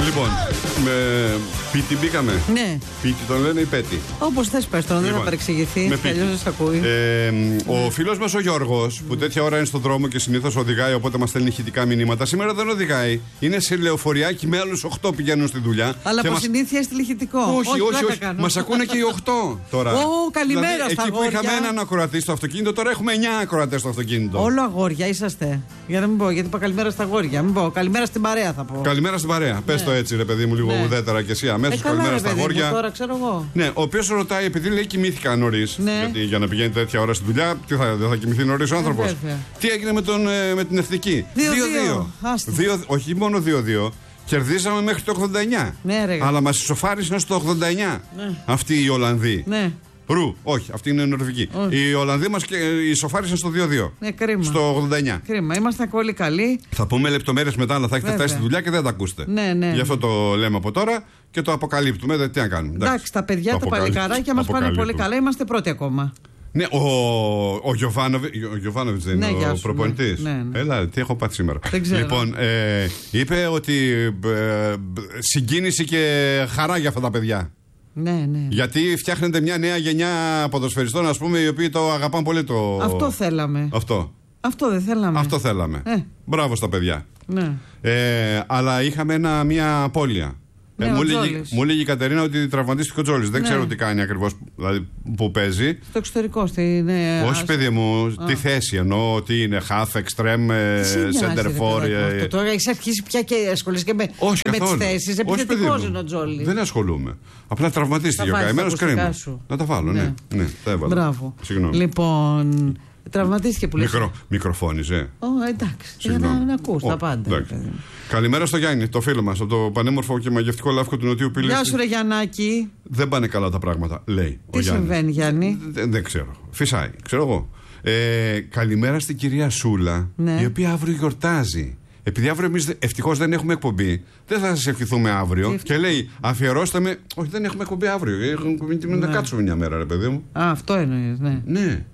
Λοιπόν, Πίτι μπήκαμε. Ναι. Πίτι τον λένε ή Πέτη. Όπως θες πες τον, δεν θα παρεξηγηθεί. Αλλιώς δεν σ' ακούει. Ο φίλος μας ο Γιώργος, που τέτοια ώρα είναι στον δρόμο και συνήθως οδηγάει, οπότε μας στέλνει ηχητικά μηνύματα. Σήμερα δεν οδηγάει. Είναι σε λεωφοριάκι με άλλους 8 πηγαίνουν στη δουλειά. Αλλά από συνήθεια στη ηχητικό. Όχι. Μας ακούνε και οι 8 τώρα. Καλημέρα δηλαδή, στα εκεί αγόρια. που είχαμε έναν ακροατή στο αυτοκίνητο, τώρα έχουμε 9 ακροατές στο αυτοκίνητο. Όλο αγόρια είσαστε. Για να μην πω, γιατί είπα καλημέρα στα αγόρια. Μην πω, καλημέρα στην παρέα θα πω. Καλημέρα στην παρέα. Πες το έτσι, ρε παιδί μου, λίγο ουδέτερα και εσύ αμέσως. Καλημέρα στα αγόρια. Τώρα ξέρω εγώ. Ναι, ο οποίος ρωτάει, επειδή λέει κοιμήθηκα νωρίς. Ναι. Γιατί για να πηγαίνει τέτοια ώρα στη δουλειά, δεν θα κοιμηθεί νωρίς ο άνθρωπος. Τι έγινε με την εθνική? 2-2. Όχι μόνο 2-2. Κερδίσαμε μέχρι το 89. Ναι, ρε. Αλλά μας ισοφάρισαν στο 89. Ναι. Αυτοί οι Ολλανδοί. Ναι. Όχι, αυτή είναι η Νορβηγή. Οι Ολλανδοί μας ισοφάρισαν στο 2-2. Ναι, κρίμα. Στο 89. Κρίμα, είμαστε πολύ καλοί. Θα πούμε λεπτομέρειες μετά, αλλά θα έχετε φτάσει στη δουλειά και δεν τα ακούσετε. Ναι. Γι' αυτό το λέμε από τώρα και το αποκαλύπτουμε. Τι να κάνουμε. Εντάξει, τα παιδιά, τα παλικαράκια μας πάνε πολύ καλά. Είμαστε πρώτοι ακόμα. Ναι, ο Γιοβάνοβιτς δεν είναι ο προπονητής. Ναι. Έλα, τι έχω πάθει σήμερα. Δεν ξέρω. Λοιπόν, είπε ότι συγκίνηση και χαρά για αυτά τα παιδιά. Ναι. Γιατί φτιάχνεται μια νέα γενιά ποδοσφαιριστών, ας πούμε, οι οποίοι το αγαπάνε πολύ το. Αυτό θέλαμε. Αυτό δεν θέλαμε. Αυτό θέλαμε. Μπράβο στα παιδιά. Ναι. Αλλά είχαμε μια απώλεια. Ναι, μου λέγει η Κατερίνα ότι τραυματίστηκε ο Τζόλης. Δεν ξέρω τι κάνει ακριβώς, δηλαδή που παίζει. Στο εξωτερικό, όχι, παιδί μου, τι θέση εννοώ, ότι είναι half, extreme, center for. Τώρα έχεις αρχίσει πια και ασχολείσαι και με τις θέσεις. Επιθετικός είναι ο Τζόλης. Δεν ασχολούμαι. Απλά τραυματίστηκε ο καημένος, κρίμα. Να τα βάλω, ναι. Τα έβαλα. Μπράβο. Συγγνώμη. Λοιπόν, τραυματίστηκε που λες. Μικροφώνησε. Εντάξει. Για να ακούς τα πάντα. Καλημέρα στο Γιάννη, το φίλο μας, από το πανέμορφο και μαγευτικό Λαύκο του Νοτιού Πύλης. Γεια σου, ρε Γιαννάκη. Δεν πάνε καλά τα πράγματα, λέει. Τι συμβαίνει, Γιάννη? Δεν ξέρω. Φυσάει, ξέρω εγώ. Καλημέρα στην κυρία Σούλα, η οποία αύριο γιορτάζει. Επειδή αύριο εμείς ευτυχώς δεν έχουμε εκπομπή, δεν θα σας ευχηθούμε αύριο. Και λέει, αφιερώστε με. Όχι, δεν έχουμε εκπομπή αύριο. Να κάτσουμε μια μέρα, ρε παιδί μου. Αυτό εννοείς, ναι.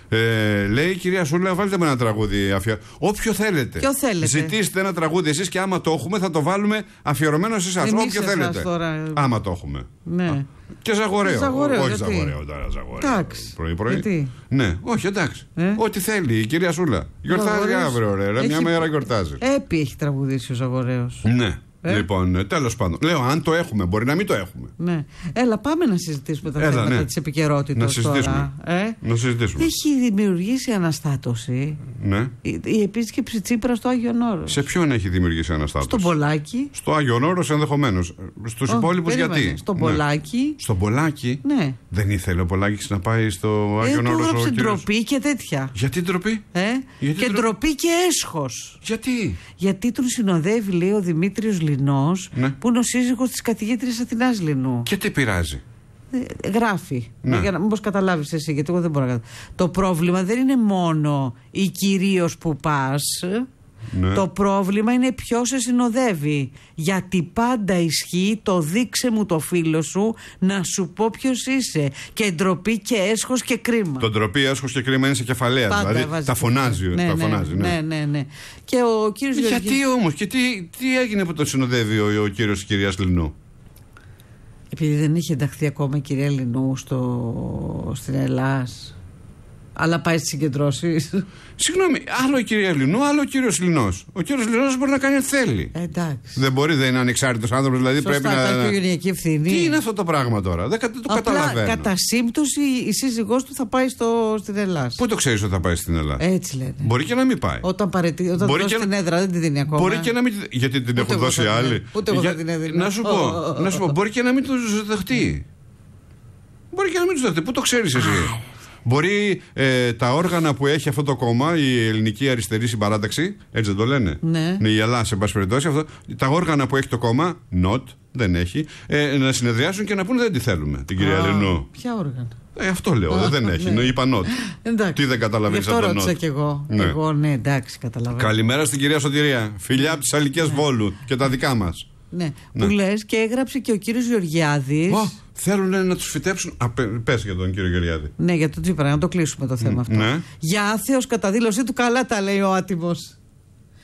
Λέει η κυρία Σούλα, βάλτε με ένα τραγούδι όποιο θέλετε. Ποιο θέλετε? Ζητήστε ένα τραγούδι εσείς και άμα το έχουμε θα το βάλουμε αφιερωμένο σε εσάς. Όποιο θέλετε. Τώρα. Άμα το έχουμε. Ναι. Και Ζαγοραίο. Όχι Ζαγοραίο τώρα, Ζαγοραίο. Εντάξει. Πρωί-πρωί. Γιατί? Ναι, όχι, εντάξει. Ό,τι θέλει η κυρία Σούλα. Γιορτάζει αύριο, ρε. Μια μέρα γιορτάζει. Έπι έχει τραγουδήσει ο Ζαγοραίος. Ναι. Λοιπόν, τέλος πάντων. Λέω, αν το έχουμε, μπορεί να μην το έχουμε. Ναι. Έλα, πάμε να συζητήσουμε τα θέματα της επικαιρότητας. Να συζητήσουμε. Να συζητήσουμε. Έχει δημιουργήσει αναστάτωση η επίσκεψη Τσίπρα στο Άγιον Όρος. Σε ποιον έχει δημιουργήσει αναστάτωση? Στον Πολάκη. Στο Άγιον Όρος ενδεχομένως. Στους υπόλοιπους γιατί? Στον Πολάκη. Στον Πολάκη. Ναι. Δεν ήθελε ο Πολάκης να πάει στο Άγιον Όρος? Του έγραψε ντροπή και τέτοια. Γιατί ντροπή? Και ντροπή και έσχος. Γιατί τον συνοδεύει, λέει, ο Δημήτριος Λινός, που είναι ο σύζυγος της καθηγήτριας Αθηνάς Λινού. Και τι πειράζει? Γράφει. Για να μήπως καταλάβεις εσύ, γιατί εγώ δεν μπορώ να καταλάβω. Το πρόβλημα δεν είναι μόνο η κυρίως που πας. Το πρόβλημα είναι ποιος σε συνοδεύει. Γιατί πάντα ισχύει το δείξε μου το φίλο σου, να σου πω ποιος είσαι. Και ντροπή και έσχος και κρίμα. Το ντροπή, έσχος και κρίμα είναι σε κεφαλαία. Δηλαδή τα φωνάζει. Ναι. Και ο κύριος γιατί όμως, και τι έγινε που το συνοδεύει ο κύριος της κυρίας Λινού? Επειδή δεν είχε ενταχθεί ακόμα η κυρία Λινού στην Ελλάς. Αλλά πάει στις συγκεντρώσεις. Συγγνώμη, άλλο η κυρία Λινού, άλλο ο κύριος Λινός. Ο κύριος Λινός μπορεί να κάνει ό,τι θέλει. Εντάξει. Δεν μπορεί, δεν είναι ανεξάρτητος άνθρωπος, δηλαδή σωστά, πρέπει να. Υπάρχει οικογενειακή ευθύνη. Τι είναι αυτό το πράγμα τώρα, δεν το καταλαβαίνω. Κατά σύμπτωση η σύζυγός του θα πάει στην Ελλάδα. Πού το ξέρεις ότι θα πάει στην Ελλάδα? Έτσι λένε. Μπορεί και να μην πάει. Όταν δώσει την έδρα, δεν τη δίνει ακόμα. Μπορεί και να μην. Γιατί την έχουν δώσει άλλοι. Ούτε εγώ θα την έδινα. Να σου πω, μπορεί και να μην τους δεχτεί. Μπορεί και να μην τους δεχτεί. Πού το ξέρεις εσύ? Μπορεί τα όργανα που έχει αυτό το κόμμα, η Ελληνική Αριστερή Συμπαράταξη, έτσι δεν το λένε? Ναι. Η Ελλάδα, σε πάση περιπτώσει, τα όργανα που έχει το κόμμα, δεν έχει, να συνεδριάσουν και να πούνε δεν τη θέλουμε, την κυρία Λινού. Ποια όργανα? Αυτό λέω, δεν έχει. Ναι. Είπα νότ. Τι δεν καταλαβαίνεις από το νότ? Ρώτησα κι εγώ. Ναι. Εγώ, ναι, εντάξει, καταλαβαίνω. Καλημέρα στην κυρία Σωτηρία. Φιλιά από τις Αλικές Βόλου και τα δικά μας. Ναι. Που λες και έγραψε και ο κύριος Γεωργιάδης. Θέλουν να τους φυτέψουν. Πες για τον κύριο Γεωργιάδη. Ναι, για τον Τσίπρα, να το κλείσουμε το θέμα αυτό. Ναι. Για άθεος κατά δήλωσή του, καλά τα λέει ο άτιμος.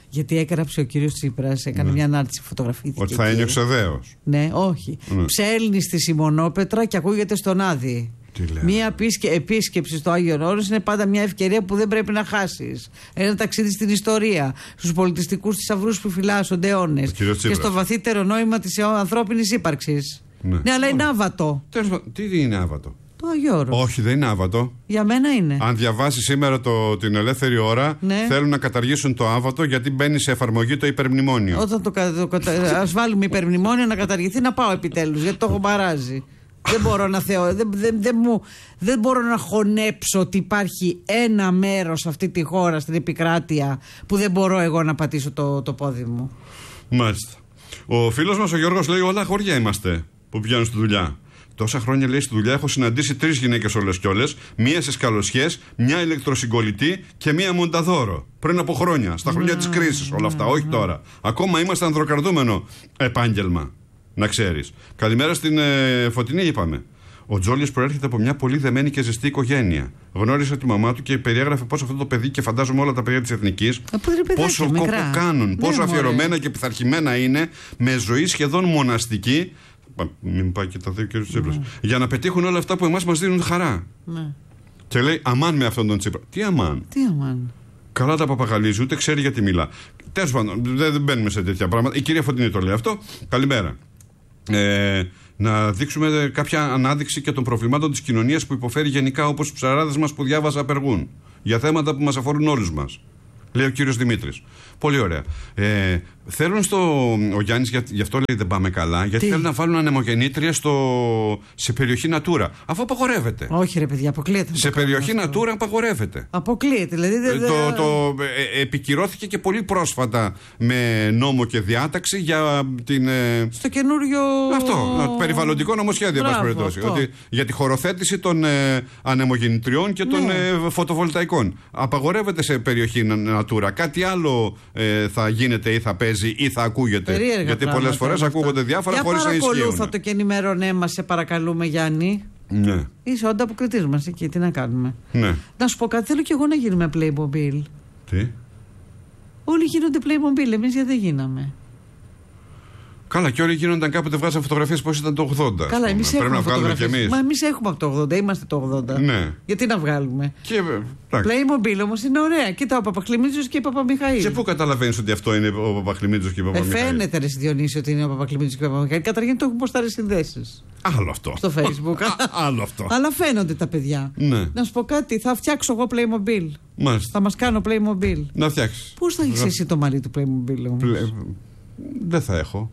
Γιατί έκαραψε ο κύριος Τσίπρας, έκανε μια ανάρτηση, φωτογραφήθηκε. Ότι θα ένιωξε δέος. Ναι, όχι. Ψέλνει στη Σιμονόπετρα και ακούγεται στον Άδη. Μία επίσκεψη στο Άγιον Όρος είναι πάντα μια ευκαιρία που δεν πρέπει να χάσεις. Ένα ταξίδι στην ιστορία, στους πολιτιστικούς θησαυρούς που φυλάσσονται αιώνες και στο βαθύτερο νόημα της ανθρώπινης ύπαρξης. Ναι, αλλά είναι άβατο. Τι είναι άβατο? Το Άγιο Όρος. Όχι, δεν είναι άβατο. Για μένα είναι. Αν διαβάσει σήμερα την ελεύθερη ώρα, θέλουν να καταργήσουν το άβατο γιατί μπαίνει σε εφαρμογή το υπερμνημόνιο. Ας βάλουμε υπερμνημόνιο να καταργηθεί, να πάω επιτέλους, γιατί το έχω παράζει. Δεν μπορώ να δεν μπορώ να χωνέψω ότι υπάρχει ένα μέρος σε αυτή τη χώρα, στην επικράτεια, που δεν μπορώ εγώ να πατήσω το πόδι μου. Μάλιστα. Ο φίλος μας ο Γιώργος λέει: όλα αγόρια είμαστε που πηγαίνουν στη δουλειά. Τόσα χρόνια, λέει, στη δουλειά έχω συναντήσει 3 γυναίκες όλες και όλες, μία σε σκαλωσιές, μία ηλεκτροσυγκολητή και μία μονταδόρο. Πριν από χρόνια, στα χρόνια της κρίσης, όλα αυτά, όχι τώρα. Ακόμα είμαστε ανδροκρατούμενο επάγγελμα. Να ξέρεις. Καλημέρα στην Φωτεινή, είπαμε. Ο Τζόλιος προέρχεται από μια πολύ δεμένη και ζεστή οικογένεια. Γνώρισε τη μαμά του και περιέγραφε πώς αυτό το παιδί, και φαντάζομαι όλα τα παιδιά της Εθνικής, πόσο κόπο κάνουν, πόσο αφιερωμένα και πειθαρχημένα είναι, με ζωή σχεδόν μοναστική. Μην πάει και τα δύο κύριους Τσίπρας. Για να πετύχουν όλα αυτά που εμάς μας δίνουν χαρά. Και λέει: αμάν με αυτόν τον Τσίπρα. Τι αμάν? Καλά τα παπαγαλίζει, ούτε ξέρει γιατί μιλά. Τέλος πάντων, δεν μπαίνουμε σε τέτοια πράγματα. Η κυρία Φωτεινή το λέει αυτό. Καλημέρα. Να δείξουμε κάποια ανάδειξη και των προβλημάτων της κοινωνίας που υποφέρει γενικά, όπως οι ψαράδες μας που διάβασα απεργούν. Για θέματα που μας αφορούν όλους μας. Λέει ο κύριος Δημήτρης. Πολύ ωραία. Θέλουν ο Γιάννης, γι' αυτό λέει δεν πάμε καλά, γιατί θέλουν να βάλουν ανεμογεννήτρια σε περιοχή Natura. Αφού απαγορεύεται. Όχι, ρε παιδιά, αποκλείεται. Σε περιοχή Natura απαγορεύεται. Αποκλείεται. Δηλαδή, επικυρώθηκε και πολύ πρόσφατα με νόμο και διάταξη για την. Στο καινούριο. Αυτό. Περιβαλλοντικό νομοσχέδιο, εν πάση περιπτώσει. Για τη χωροθέτηση των ανεμογεννητριών και των φωτοβολταϊκών. Απαγορεύεται σε περιοχή Natura. Κάτι άλλο θα γίνεται ή θα παίζει ή θα ακούγεται. Περίεργα γιατί πολλές φορές ακούγονται διάφορα χωρίς να ισχύουν. Παρακολούθα το και ενημερώνε μας, σε παρακαλούμε, Γιάννη. Ναι. Είσαι ο ανταποκριτής μας εκεί, τι να κάνουμε. Ναι. Να σου πω κάτι, θέλω κι εγώ να γίνουμε Playmobil. Τι? Όλοι γίνονται Playmobil, εμείς γιατί δεν γίναμε? Καλά, και όλοι γίνονταν κάποτε, βγάζαν φωτογραφίες πώς ήταν το 80. Καλά, εμείς πρέπει να βγάλουμε κι εμείς. Μα εμείς έχουμε από το 80, είμαστε το 80. Ναι. Γιατί να βγάλουμε? Και, Playmobil όμως είναι ωραία. Κοίτα, ο Παπαχλημίτσος και η Παπαμιχαήλ. Και πού καταλαβαίνεις ότι αυτό είναι ο Παπαχλημίτσος και η Παπαμιχαήλ? Φαίνεται, ρε Διονύση, ότι είναι ο Παπαχλημίτσος και η Παπαμιχαήλ. Καταρχήν το έχουν ποστάρει συνδέσεις. Άλλο αυτό. Στο Facebook. Άλλο αυτό. Αλλά φαίνονται τα παιδιά. Ναι. Να σου πω κάτι, θα φτιάξω εγώ Playmobil. Μάλιστα. Θα μας κάνω Playmobil. Να φτιάξεις. Πώς θα έχεις εσύ το μαλλί του Playmobil όμως? Δεν θα έχω.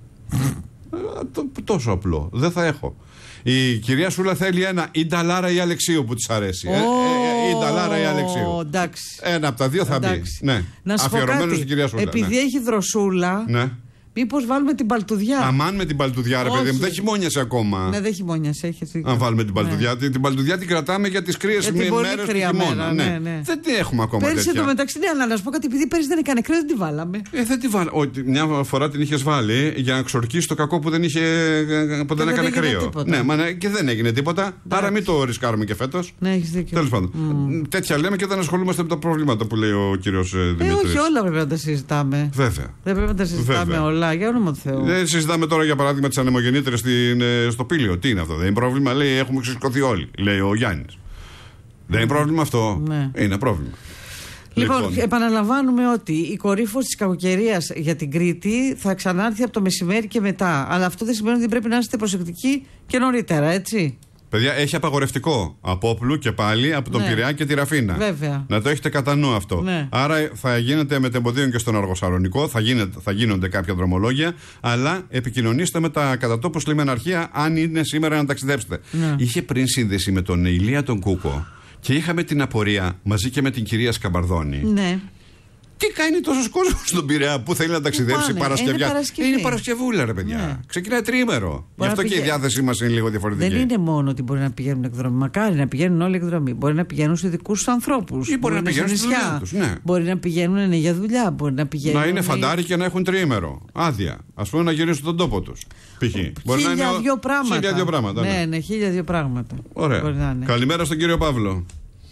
Τόσο απλό. Δεν θα έχω. Η κυρία Σούλα θέλει ένα ή Νταλάρα ή Αλεξίου που της αρέσει. Ή Νταλάρα ή Αλεξίου. Εντάξει. Ένα από τα δύο θα μπει. Ναι. Αφιερωμένο στην κυρία Σούλα. Επειδή έχει δροσούλα. Ναι. Μήπως βάλουμε την παλτουδιά? Αμάν με την παλτουδιά, ρε παιδί μου, δεν χειμώνιασε ακόμα. Ναι, δεν χειμώνιασε. Αν βάλουμε την παλτουδιά, ναι. Την παλτουδιά την κρατάμε για τις κρύες μέρες του χειμώνα. Ναι. Δεν την έχουμε ακόμα. Πέρυσι το μεταξύ, ναι, αλλά να σου πω κάτι, επειδή πέρυσι δεν έκανε κρύο, δεν τη βάλαμε. Δεν τη βάλαμε. Μια φορά την είχες βάλει για να ξορκίσει το κακό που δεν έκανε κρύο. Ναι, και δεν έγινε τίποτα. Άρα μην το ρισκάρουμε και φέτος. Ναι, έχεις δίκιο. Τέλος πάντων. Τέτοια λέμε και δεν ασχολούμαστε με τα προβλήματα που λέει ο κύριος Δημήτρης. Όχι, όλα πρέπει να τα συζητάμε. Βέβαια. Δεν πρέπει να τα συζητάμε όλα. Για όνομα του Θεού. Δεν συζητάμε τώρα για παράδειγμα τις ανεμογεννήτρες στο Πήλιο. Τι είναι αυτό? Δεν είναι πρόβλημα, λέει, έχουμε ξεσηκωθεί όλοι, λέει ο Γιάννης. Δεν είναι πρόβλημα αυτό. Ναι. Είναι πρόβλημα. Λοιπόν, επαναλαμβάνουμε ότι η κορύφωση της κακοκαιρίας για την Κρήτη θα ξανάρθει από το μεσημέρι και μετά. Αλλά αυτό δεν σημαίνει ότι πρέπει να είστε προσεκτικοί και νωρίτερα, έτσι. Παιδιά, έχει απαγορευτικό από όπλου και πάλι από τον Πειραιά και τη Ραφίνα. Βέβαια. Να το έχετε κατά νου αυτό. Ναι. Άρα θα γίνεται μετεμποδίων και στον Αργοσαλονικό, θα γίνονται κάποια δρομολόγια, αλλά επικοινωνήστε με τα κατά τόπους λιμεναρχεία αν είναι σήμερα να ταξιδέψετε. Ναι. Είχε πριν σύνδεση με τον Ηλία τον Κούκο και είχαμε την απορία μαζί και με την κυρία Σκαμπαρδόνη. Ναι. Τι κάνει τόσο κόσμο στον Πειραιά που θέλει να ταξιδέψει Παρασκευιά? Είναι Παρασκευούλα, ρε παιδιά. Ναι. Ξεκινάει τριήμερο. Γι' αυτό και η διάθεσή μας είναι λίγο διαφορετική. Δεν είναι μόνο ότι μπορεί να πηγαίνουν εκδρομή. Μακάρι να πηγαίνουν όλοι εκδρομή. Μπορεί να πηγαίνουν σε δικούς τους ανθρώπους. Ή μπορεί να πηγαίνουν στη δουλειά τους. Ναι. Μπορεί να πηγαίνουν για δουλειά. Μπορεί να πηγαίνουν. Να είναι φαντάρι και να έχουν τριήμερο. Άδεια. Ας πούμε να γυρίσουν τον τόπο τους. Χίλια-δυο πράγματα. Ναι, 1002 πράγματα. Ωραία. Καλημέρα στον κύριο Παύλο.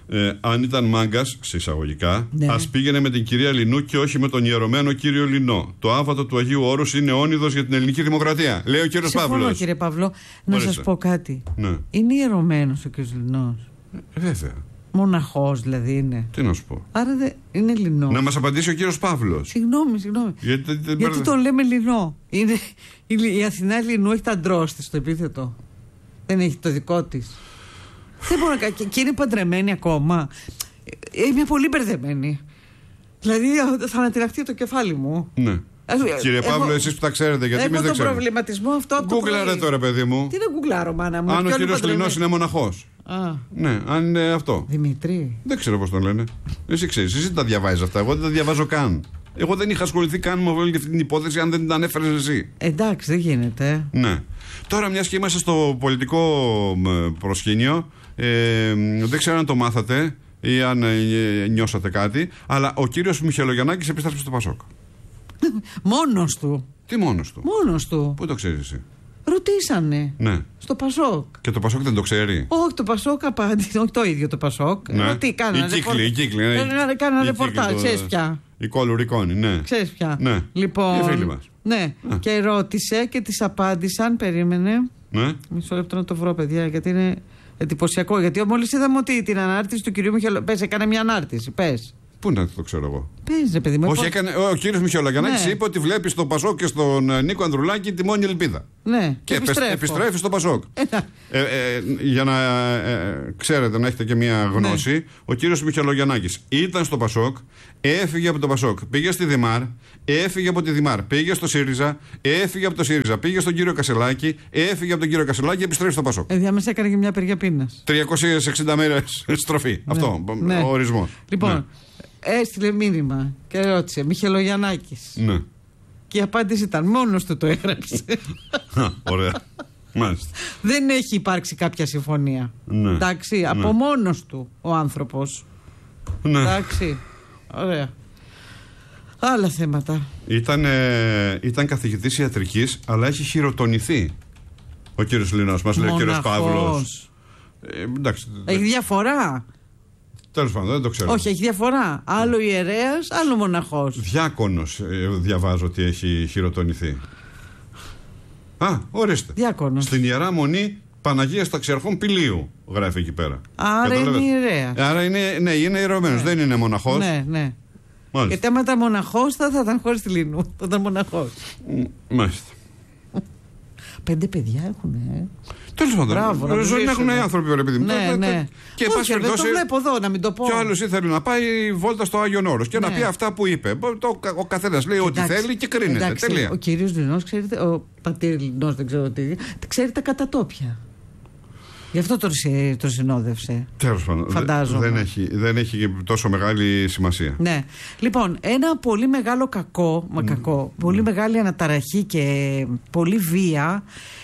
Αν ήταν μάγκας, σε εισαγωγικά, ναι, ας πήγαινε με την κυρία Λινού και όχι με τον ιερωμένο κύριο Λινό. Το άβατο του Αγίου Όρους είναι όνειδος για την ελληνική δημοκρατία. Λέει ο κύριος Παύλος. Συμφωνώ, κύριε Παύλο. Να σας πω κάτι. Ναι. Είναι ιερωμένος ο κύριος Λινός. Βέβαια. Μοναχός δηλαδή είναι. Τι να σου πω. Άρα είναι Λινό. Να μας απαντήσει ο κύριος Παύλος. Συγγνώμη. Γιατί τον λέμε Λινό. Η Αθηνά Λινού έχει τα ντρός της στο επίθετο. Δεν έχει το δικό της. Δεν μπορώ να. Και είναι παντρεμένη ακόμα. Είμαι πολύ μπερδεμένη. Δηλαδή θα ανατιναχτεί το κεφάλι μου. Ναι. Κύριε Παύλο, εσείς που τα ξέρετε, γιατί εμείς δεν ξέρουμε. Έχω τον προβληματισμό αυτό από το πρωί. Γκούγκλαρε τώρα, παιδί μου. Τι να γκουγκλάρω, μάνα μου. Αν ο κύριος Λινός είναι μοναχός. Ναι, αν είναι αυτό. Δημητρή. Δεν ξέρω πώς τον λένε. Εσύ ξέρεις, εσύ τα διαβάζεις αυτά. Εγώ δεν τα διαβάζω καν. Εγώ δεν είχα ασχοληθεί καν με όλη αυτή την υπόθεση αν δεν την ανέφερες εσύ. Εντάξει, δεν γίνεται. Ναι. Τώρα, μιας και είμαστε στο πολιτικό προσκήνιο, δεν ξέρω αν το μάθατε ή αν νιώσατε κάτι, αλλά ο κύριος Μιχελογιαννάκης επιστρέφει στο Πασόκ. Μόνος του. Τι μόνος του? Μόνος του. Πού το ξέρεις εσύ? Ρωτήσανε. Ναι. Στο Πασόκ. Και το Πασόκ δεν το ξέρει? Όχι, το Πασόκ απάντησε. Όχι το ίδιο το Πασόκ. Ναι. Τι κάνανε? Η κύκλη. Κάνανε ρεπορτάζ, ξέρεις πια. Η Κόλλου Ρικόνη, ναι. Ξέρεις πια. Ναι. Λοιπόν. Οι φίλοι μας. Ναι. Και ρώτησε και τις απάντησαν. Περίμενε. Ναι. Μισό λεπτό να το βρω, παιδιά, γιατί είναι εντυπωσιακό. Γιατί μόλις είδαμε ότι την ανάρτηση του κυρίου Μιχελογιαννάκη. Πες, έκανε μια ανάρτηση. Πες. Πού να το ξέρω εγώ? Πες, ρε παιδί μου. Όχι, ο κύριος Μιχελογιαννάκης είπε ότι βλέπει στο Πασόκ και στον Νίκο Ανδρουλάκη τη μόνη ελπίδα. Ναι, και επιστρέφει στο Πασόκ. Για να ξέρετε, να έχετε και μια γνώση, ναι. Ο κύριος Μιχελογιαννάκης ήταν στο Πασόκ, έφυγε από το Πασόκ, πήγε στη Δημάρ, έφυγε από τη Δημάρ, πήγε στο ΣΥΡΙΖΑ, έφυγε από το ΣΥΡΙΖΑ, πήγε στον κύριο Κασελάκη, έφυγε από τον κύριο Κασελάκη, επιστρέφει στο Πασόκ. Διάμεσα έκανε και μια απεργία πείνας. 360 μέρες στροφή. Ναι. Αυτό, ναι. Ο ορισμός. Λοιπόν. Ναι. Έστειλε μήνυμα και ρώτησε Μιχελογιαννάκης. Ναι. Και η απάντηση ήταν μόνος του το έγραψε. Ωραία. Μάλιστα. Δεν έχει υπάρξει κάποια συμφωνία. Ναι. Εντάξει, ναι. Από μόνος του ο άνθρωπος. Ναι. Εντάξει. Ωραία. Άλλα θέματα. Ήταν καθηγητής ιατρικής, αλλά έχει χειροτονηθεί ο κύριος Λινός. Μας λέει ο κύριος Παύλος. Εντάξει. Έχει διαφορά. Τέλος πάντων, δεν το ξέρω. Όχι, έχει διαφορά. Άλλο ιερέας, άλλο μοναχός. Διάκονος διαβάζω ότι έχει χειροτονηθεί. Ορίστε. Διάκονος. Στην Ιερά Μονή Παναγίας Ταξιαρχών Πηλίου, γράφει εκεί πέρα. Άρα είναι ιερέας. Άρα είναι ιερωμένος, δεν είναι μοναχός. Ναι. Μάλιστα. Γιατί άμα ήταν μοναχός θα ήταν χωρίς τη Λινού. Θα ήταν μοναχός. Μάλιστα. 5 παιδιά έχουν, Τέλος πάντων. Ζωή έχουν οι άνθρωποι, ρε παιδί μου. Ναι. Και όχι, δεν το βλέπω εδώ, να μην το πω. Και ο άλλος ήθελε να πάει βόλτα στο Άγιον Όρος και να πει αυτά που είπε. Ο καθένας λέει ό,τι θέλει και κρίνεται. Τελεία. Ο κύριος Λινός, ξέρετε, ο πατήρ Λινός, δεν ξέρω τι, ξέρει τα κατατόπια. Γι' αυτό τον συνόδευσε. Τέλος πάντων. Φαντάζομαι. Δεν έχει τόσο μεγάλη σημασία. Ναι. Λοιπόν, ένα πολύ μεγάλο κακό, πολύ μεγάλη αναταραχή και πολύ βία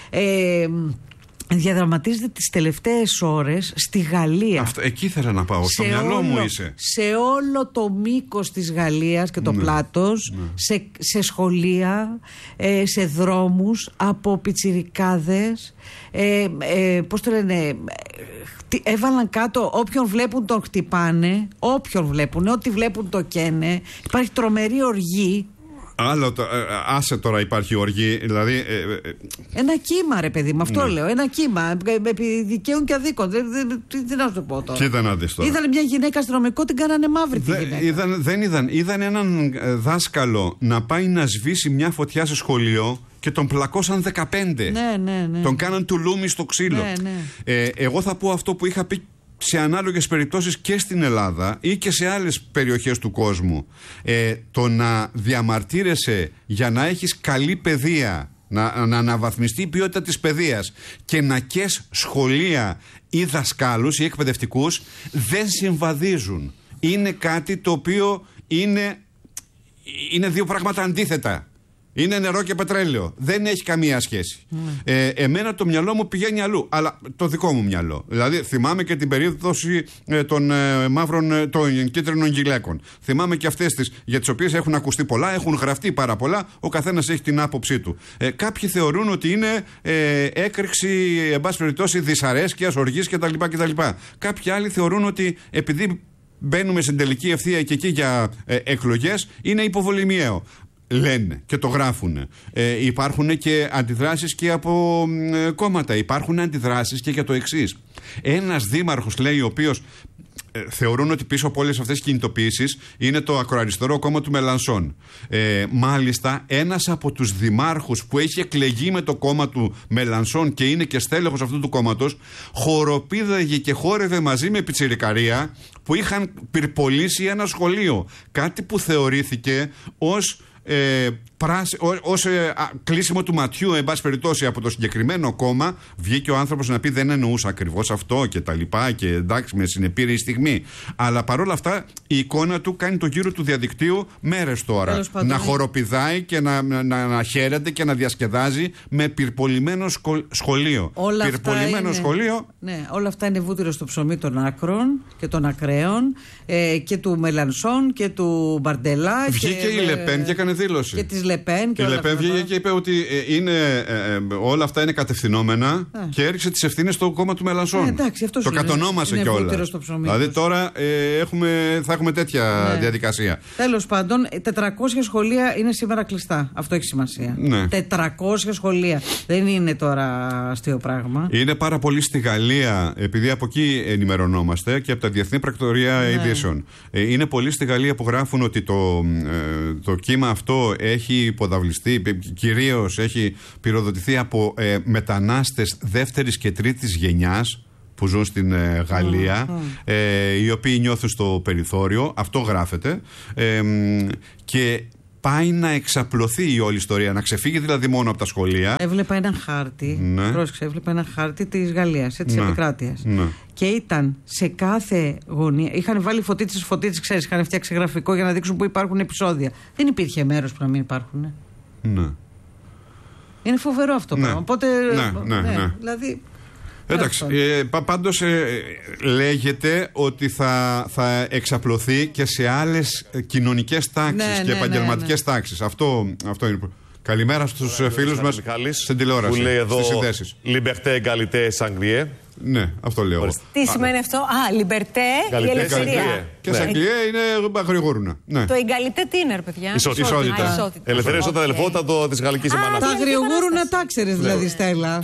διαδραματίζεται τις τελευταίες ώρες στη Γαλλία. Εκεί ήθελα να πάω, στο μυαλό μου είσαι. Σε όλο το μήκος της Γαλλίας και το πλάτος, σε σχολεία, σε δρόμους, από πιτσιρικάδες, πώς το λένε, έβαλαν κάτω όποιον βλέπουν τον χτυπάνε, όποιον βλέπουν, ό,τι βλέπουν το καίνε. Υπάρχει τρομερή οργή. Άλλο, άσε τώρα υπάρχει οργή, δηλαδή. Ένα κύμα, ρε παιδί μου, αυτό λέω. Ένα κύμα. Επί δικαίων και αδίκων. Τι να σου πω τώρα. Κοίτα να δεις τώρα. Είδαν μια γυναίκα αστυνομικό, την κάνανε μαύρη τη γυναίκα. Δεν είδαν. Είδαν έναν δάσκαλο να πάει να σβήσει μια φωτιά σε σχολείο και τον πλακώσαν 15. Ναι. Τον κάναν τουλούμι στο ξύλο. Ναι. Εγώ θα πω αυτό που είχα πει σε ανάλογες περιπτώσεις και στην Ελλάδα ή και σε άλλες περιοχές του κόσμου. Το να διαμαρτύρεσαι για να έχεις καλή παιδεία, να αναβαθμιστεί η ποιότητα της παιδείας και να καίς σχολεία ή δασκάλους ή εκπαιδευτικούς, δεν συμβαδίζουν. Είναι κάτι το οποίο είναι δύο πράγματα αντίθετα. Είναι νερό και πετρέλαιο. Δεν έχει καμία σχέση. Εμένα το μυαλό μου πηγαίνει αλλού. Αλλά το δικό μου μυαλό. Δηλαδή, θυμάμαι και την περίπτωση των των κίτρινων γυλαίκων. Θυμάμαι και αυτές τις για τις οποίες έχουν ακουστεί πολλά, έχουν γραφτεί πάρα πολλά. Ο καθένας έχει την άποψή του. Κάποιοι θεωρούν ότι είναι έκρηξη, εν πάση περιπτώσει, δυσαρέσκειας, οργής κτλ. Κάποιοι άλλοι θεωρούν ότι επειδή μπαίνουμε στην τελική ευθεία και εκεί για εκλογές, είναι υποβολημιαίο. Λένε και το γράφουν. Υπάρχουν και αντιδράσεις και από κόμματα. Υπάρχουν αντιδράσεις και για το εξής. Ένας δήμαρχος, λέει, ο οποίος θεωρούν ότι πίσω από όλες αυτές τις κινητοποιήσεις είναι το ακροαριστερό κόμμα του Μελανσόν. Μάλιστα, ένας από τους δημάρχους που έχει εκλεγεί με το κόμμα του Μελανσόν και είναι και στέλεχος αυτού του κόμματος, χοροπήδαγε και χόρευε μαζί με πιτσιρικαρία που είχαν πυρπολίσει ένα σχολείο. Κάτι που θεωρήθηκε ως κλείσιμο του ματιού, εν πάση περιπτώσει, από το συγκεκριμένο κόμμα. Βγήκε ο άνθρωπος να πει δεν εννοούσα ακριβώς αυτό και τα λοιπά, και εντάξει, με συνεπήρε η στιγμή. Αλλά παρόλα αυτά η εικόνα του κάνει το γύρο του διαδικτύου μέρες τώρα. Να χοροπηδάει και να χαίρεται και να διασκεδάζει με πυρπολημένο σχολείο. Πυρπολημένο σχολείο. Ναι, όλα αυτά είναι βούτυρο στο ψωμί των άκρων και των ακραίων και του Μελανσόν και του Μπαρντελά. Βγήκε η Λεπέν και έκανε δήλωση. Και της Λεπέν. Η Λεπέν βγήκε και είπε ότι όλα αυτά είναι κατευθυνόμενα και έριξε τις ευθύνες στο κόμμα του Μελανσόν. Εντάξει, το κατονόμασε κιόλας. Δηλαδή τώρα θα έχουμε τέτοια διαδικασία. Τέλος πάντων, 400 σχολεία είναι σήμερα κλειστά. Αυτό έχει σημασία. Ναι. 400 σχολεία. Δεν είναι τώρα αστείο πράγμα. Είναι πάρα πολύ στη Γαλλία, επειδή από εκεί ενημερωνόμαστε και από τα Διεθνή Πρακτορία Ειδήσεων. Είναι πολύ στη Γαλλία που γράφουν ότι το κύμα αυτό έχει υποδαβλιστεί, κυρίως έχει πυροδοτηθεί από μετανάστες δεύτερης και τρίτης γενιάς που ζουν στην Γαλλία, οι οποίοι νιώθουν στο περιθώριο. Αυτό γράφεται. Και πάει να εξαπλωθεί η όλη ιστορία, να ξεφύγει δηλαδή μόνο από τα σχολεία. Έβλεπα ένα χάρτη, έβλεπα ένα χάρτη της Γαλλίας, της επικράτειας. Ναι. Και ήταν σε κάθε γωνία. Είχαν βάλει φωτίτσες, ξέρεις, είχαν φτιάξει γραφικό για να δείξουν που υπάρχουν επεισόδια. Δεν υπήρχε μέρος που να μην υπάρχουν. Ναι. Είναι φοβερό αυτό το πράγμα. Οπότε. Ναι. Δηλαδή. Εντάξει, πάντως λέγεται ότι θα εξαπλωθεί και σε άλλες κοινωνικές τάξεις και επαγγελματικές τάξεις. Αυτό είναι. Καλημέρα στους φίλους μας στην τηλεόραση. Που λέει εδώ Liberté, Égalité, Sanglier. Ναι, αυτό λέω. Τι σημαίνει αυτό? Λιμπερτέ, η ελευθερία. Και Σαγγλιέ είναι αγριογούρουνα. Το εγκαλιτέ τι είναι, ρε παιδιά? Ισότητα. Ελευθερία, ισότητα, αδελφότητα της γαλλικής επανάστασης. Τα αγριογούρουνα τα ξέρεις δηλαδή, Στέλλα.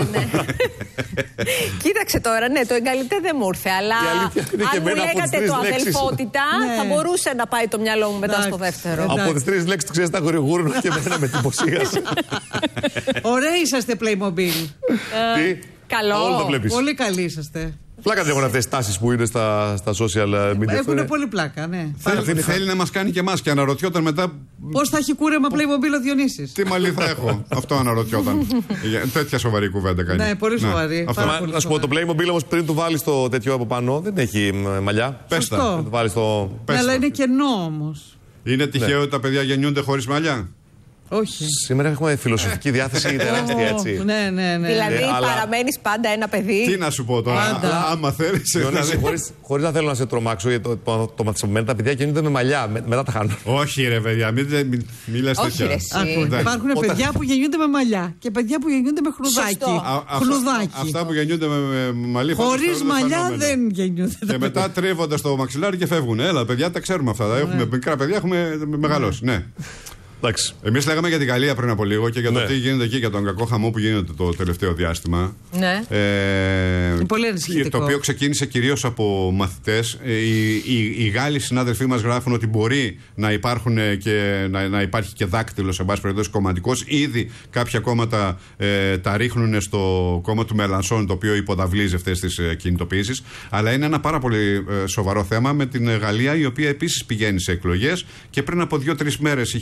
Κοίταξε τώρα, ναι, το εγκαλιτέ δεν μου ήρθε, αλλά αν μου λέγατε το αδελφότητα, θα μπορούσε να πάει το μυαλό μου μετά στο δεύτερο. Από τις τρεις λέξεις ξέρεις τα αγριογούρουνα και εμένα με εντυπωσίασε. Ωραία είσαστε, Playmobil. Τι? Καλό. Πολύ καλοί είσαστε. Πλάκα δεν έχουν αυτές τις τάσεις που είναι στα social media. Έχουν πολύ πλάκα, ναι. Θέλει να μας κάνει και εμάς και αναρωτιόταν μετά. Πώς θα έχει κούρεμα Playmobil ο Διονύσης? Τι μαλλί θα έχω? Αυτό αναρωτιόταν. Τέτοια σοβαρή κουβέντα κάνει. Ναι, πολύ σοβαρή. Να σου πω, το Playmobil όμως πριν του βάλεις το τέτοιο από πάνω δεν έχει μαλλιά. Πες τα. Αλλά είναι κενό όμως. Είναι τυχαίο ότι τα παιδιά γεννιούνται χωρίς μαλλιά? Όχι. Σήμερα έχουμε φιλοσοφική διάθεση τεράστια, έτσι. Ναι. Δηλαδή παραμένεις πάντα ένα παιδί. Τι να σου πω τώρα, άμα θέλεις. Χωρίς να θέλω να σε τρομάξω, γιατί το μαθησμένο, τα παιδιά κινούνται με μαλλιά, μετά τα χάνουν. Όχι ρε παιδιά, μην λες τέτοια. Υπάρχουν παιδιά που γεννιούνται με μαλλιά και παιδιά που γεννιούνται με χλουδάκι. Αυτά που γεννιούνται με μαλλί. Χωρίς μαλλιά δεν γεννιούνται. Και μετά τρίβονται στο μαξιλάρι και φεύγουν. Έλα παιδιά, τα ξέρουμε αυτά. Έχουμε μικρά παιδιά, έχουμε μεγαλώσει. Ναι. Εμείς λέγαμε για την Γαλλία πριν από λίγο και για το τι γίνεται εκεί, για τον κακό χαμό που γίνεται το τελευταίο διάστημα. Ναι. Πολύ ανησυχητικό. Το οποίο ξεκίνησε κυρίως από μαθητές. Οι Γάλλοι συνάδελφοί μας γράφουν ότι μπορεί να υπάρχουν και να υπάρχει και δάκτυλος, εν πάση περιπτώσει, κομματικός. Ήδη κάποια κόμματα τα ρίχνουν στο κόμμα του Μελανσόν, το οποίο υποδαβλίζει αυτές τις κινητοποιήσεις. Αλλά είναι ένα πάρα πολύ σοβαρό θέμα με την Γαλλία, η οποία επίσης πηγαίνει σε εκλογές και πριν από 2-3 μέρες είχε βγει η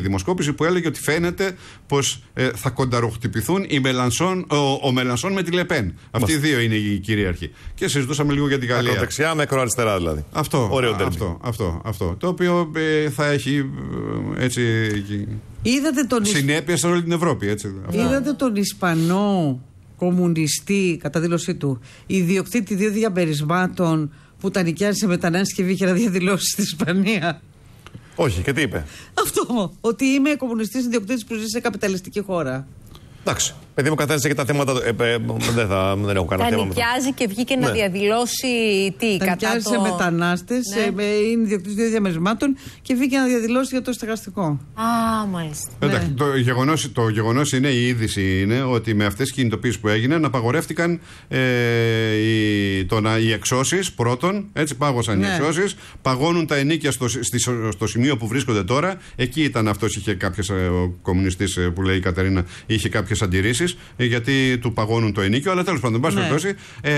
δημοσκόπηση που έλεγε ότι φαίνεται πως θα κονταροχτυπηθούν ο Μελανσόν με τη Λεπέν. Αυτοί οι δύο είναι οι κυρίαρχοι. Και συζητούσαμε λίγο για την Γαλλία. Ακροδεξιά με ακροαριστερά δηλαδή. Αυτό. Το οποίο θα έχει έτσι. Συνέπεια σε όλη την Ευρώπη. Έτσι. Είδατε τον Ισπανό κομμουνιστή, κατά δήλωσή του, ιδιοκτήτη 2 διαμερισμάτων που τα νοικιάζει σε μετανάστες και βγήκε να διαδηλώσει στην Ισπανία? Όχι, και τι είπε? Αυτό, ότι είμαι κομμουνιστής ιδιοκτήτης που ζει σε καπιταλιστική χώρα. Εντάξει. Παιδί μου, καθένας και τα θέματα. Δεν έχω κανένα θέμα. Νοικιάζει και βγήκε να διαδηλώσει τι, κατά νοικιάζει σε μετανάστες, είναι ιδιοκτήτης 2 διαμερισμάτων και βγήκε να διαδηλώσει για το στεγαστικό. Α, μάλιστα. Εντάξει, το γεγονός είναι, η είδηση είναι ότι με αυτές τις κινητοποίησεις που έγιναν απαγορεύτηκαν οι εξώσεις πρώτον, έτσι πάγωσαν οι εξώσεις, παγώνουν τα ενίκια στο σημείο που βρίσκονται τώρα. Εκεί ήταν αυτός, είχε κάποιες, ο κομμουνιστής που λέει η Κατερίνα, είχε κάποιες αντιρρήσεις. Γιατί του παγώνουν το ενίκιο, αλλά τέλος πάντων, εν πάση περιπτώσει,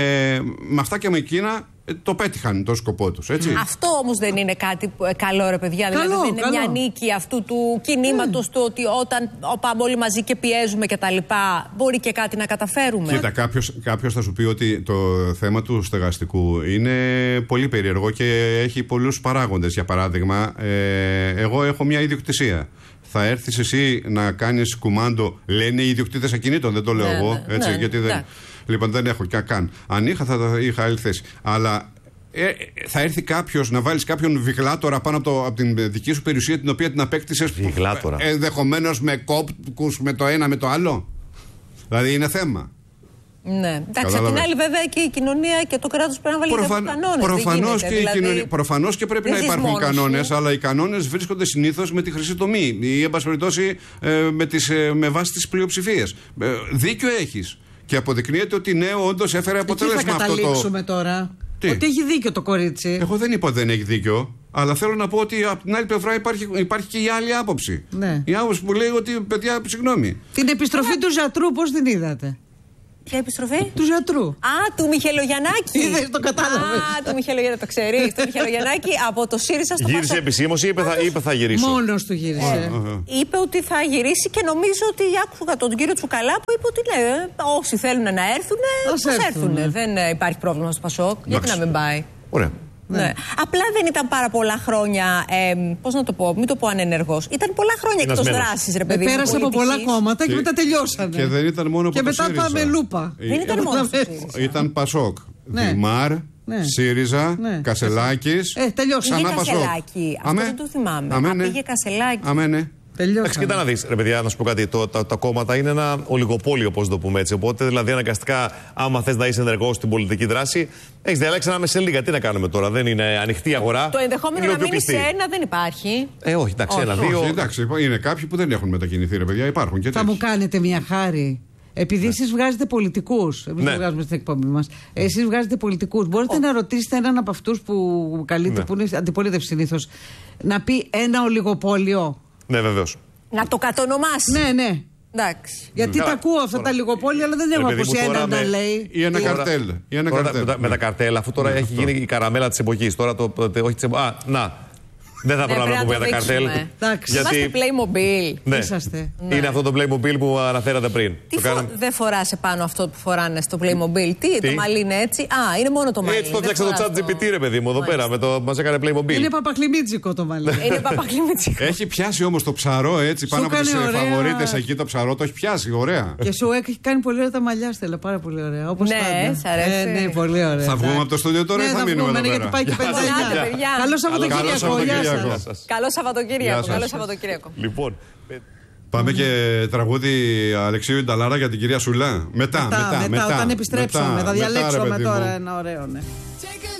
με αυτά και με εκείνα το πέτυχαν το σκοπό τους. Αυτό όμως δεν είναι κάτι καλό, ρε παιδιά. Δηλαδή δεν είναι μια νίκη αυτού του κινήματος του ότι όταν πάμε όλοι μαζί και πιέζουμε και τα λοιπά, μπορεί και κάτι να καταφέρουμε. Κοίτα, κάποιος θα σου πει ότι το θέμα του στεγαστικού είναι πολύ περίεργο και έχει πολλούς παράγοντες. Για παράδειγμα, εγώ έχω μια ιδιοκτησία. Θα έρθεις εσύ να κάνεις κουμάντο, λένε οι ιδιοκτήτες ακινήτων, δεν το λέω εγώ. Έτσι, γιατί λοιπόν, δεν έχω καν. Αν είχα, θα είχα άλλη θέση. Αλλά θα έρθει κάποιος να βάλεις κάποιον βιγλάτορα πάνω από την δική σου περιουσία, την οποία την απέκτησες ενδεχομένως με κόπκους με το ένα με το άλλο. Δηλαδή είναι θέμα. Ναι, εντάξει, απ' την άλλη βέβαια και η κοινωνία και το κράτος πρέπει να βάλει κανόνες. Προφανώς και πρέπει να υπάρχουν κανόνες, αλλά οι κανόνες βρίσκονται συνήθως με τη χρυσή τομή ή εν πάση περιπτώσει με βάση τις πλειοψηφίες. Δίκιο έχεις. Και αποδεικνύεται ότι ναι, όντως έφερε αποτέλεσμα αυτό. Θα καταλήξουμε τώρα. Ότι έχει δίκιο το κορίτσι. Εγώ δεν είπα ότι δεν έχει δίκιο. Αλλά θέλω να πω ότι από την άλλη πλευρά υπάρχει και η άλλη άποψη. Ναι. Η άποψη που λέει ότι παιδιά, συγγνώμη. Την επιστροφή του γιατρού, πώς την είδατε? Ποια επιστροφή? Του γιατρού. Α, του Μιχελογιαννάκη. Είδες, το κατάλαβες. Α, του Μιχελογιαννάκη, το ξέρεις. Του Μιχελογιαννάκη από το ΣΥΡΙΖΑ στο Γύρισε επισήμως ή είπε θα γυρίσει? Μόνος του γύρισε. Είπε ότι θα γυρίσει και νομίζω ότι άκουγα τον κύριο Τσουκαλά που είπε ότι όσοι θέλουν να έρθουν, ας έρθουν. Δεν υπάρχει πρόβλημα στο Πασόκ. Γιατί να μην πάει? Ωραία. Ναι. Απλά δεν ήταν πάρα πολλά χρόνια, πώς να το πω, μην το πω ανενεργός. Ήταν πολλά χρόνια εκτός δράσης, ρε παιδί μου. Πέρασε από πολλά κόμματα και μετά τελειώσανε. Και δεν ήταν μόνο και μετά πάμε λούπα. Δεν ήταν μόνο. Ήταν Πασόκ, Δημάρ, ΣΥΡΙΖΑ, Κασελάκης. Τελειώσανε. Πήγε Κασελάκη. Αυτό δεν το θυμάμαι. Πήγε Κασελάκη. Εντάξει, κοίτα να δεις, ρε παιδιά, να σου πω κάτι. Τα κόμματα είναι ένα ολιγοπόλιο, πώς το πούμε έτσι. Οπότε, δηλαδή, αναγκαστικά, άμα θες να είσαι ενεργός στην πολιτική δράση, έχεις διαλέξει να είμαι σε λίγα. Τι να κάνουμε τώρα, δεν είναι ανοιχτή αγορά. Το ενδεχόμενο να μείνει σε ένα δεν υπάρχει. Όχι, εντάξει, ένα-δύο. Εντάξει, είναι κάποιοι που δεν έχουν μετακινηθεί, ρε παιδιά, υπάρχουν και τέτοιοι. Θα μου κάνετε μια χάρη. Επειδή εσείς βγάζετε πολιτικούς, εμείς δεν βγάζουμε στην εκπομπή μας, εσείς βγάζετε πολιτικούς, μπορείτε να ρωτήσετε έναν από αυτούς που καλείται, που είναι αντιπολίτευση συνήθως, να πει ένα ολιγοπόλιο. Ναι, βεβαίως. Να το κατονομάσει. Ναι. Εντάξει. Γιατί τα ακούω αυτά τα λιγοπόλια, αλλά δεν έχω ακούσει έναν να λέει. Ή ένα καρτέλ. Με τα καρτέλ, αφού τώρα έχει γίνει η καραμέλα της εποχής. Τώρα όχι της εποχής. Δεν θα πρέπει να πούμε για τα καρτέλ. Είμαστε Playmobil. Ναι. Είναι αυτό το Playmobil που αναφέρατε πριν. Τι δεν φοράς επάνω αυτό που φοράνε στο Playmobil? Το μαλλί είναι έτσι? Α, είναι μόνο το μαλλί. Έτσι το φτιάξα το ChatGPT, ρε παιδί μου, εδώ πέρα. Μας έκανε Playmobil. Είναι παπακλιμίτσικο το μαλλί. Είναι παπακλιμίτσικο. Έχει πιάσει όμως το ψαρό έτσι πάνω από τις φαβορίτες εκεί, το ψαρό το έχει πιάσει, ωραία. Και σου έχει κάνει πολύ ωραία τα μαλλιά, Στέλλα, πάρα πολύ ωραία. Όπως πάντα. Ναι, πολύ ωραία. Θα βγούμε από το στούντιο τώρα ή θα μείνουμε εδώ πέρα? Καλό Σαββατοκύριακο. Καλό Σαββατοκύριακο. Λοιπόν. Πάμε και τραγούδι Αλεξίου Ινταλάρα για την κυρία Σουλά. Μετά. Όταν επιστρέψουμε, θα διαλέξουμε τώρα ένα ωραίο, ναι.